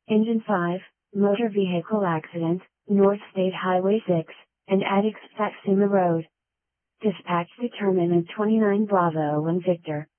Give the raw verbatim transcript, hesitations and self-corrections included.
Engine five, motor vehicle accident, North State Highway six, and Addicts Satsuma Road. Dispatch determinant twenty-nine Bravo one Victor.